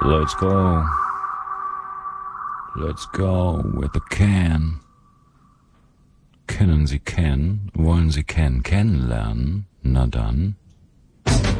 Let's go. Let's go with the can. Kennen Sie Ken? Wollen Sie Ken kennenlernen? Na dann.